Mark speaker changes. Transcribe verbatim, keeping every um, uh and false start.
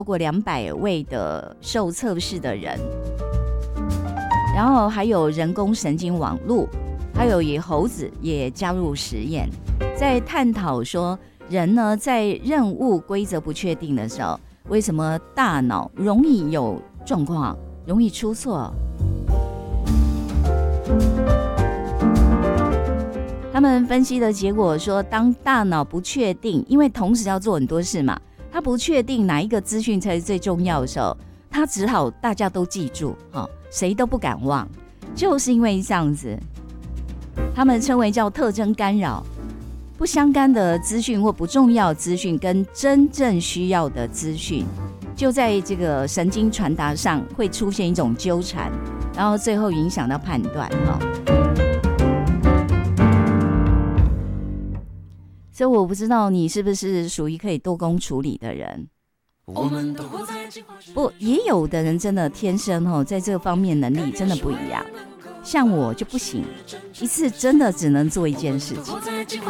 Speaker 1: 过两百位的受测试的人，然后还有人工神经网络，还有以猴子也加入实验，在探讨说人呢在任务规则不确定的时候，为什么大脑容易有状况，容易出错。他们分析的结果说，当大脑不确定，因为同时要做很多事嘛，他不确定哪一个资讯才是最重要的时候，他只好大家都记住，哦，谁都不敢忘，就是因为这样子，他们称为叫特征干扰，不相干的资讯或不重要的资讯跟真正需要的资讯，就在这个神经传达上会出现一种纠缠，然后最后影响到判断，哦。所以我不知道你是不是属于可以多工处理的人。不，也有的人真的天生，哦，在这方面能力真的不一样，像我就不行，一次真的只能做一件事情。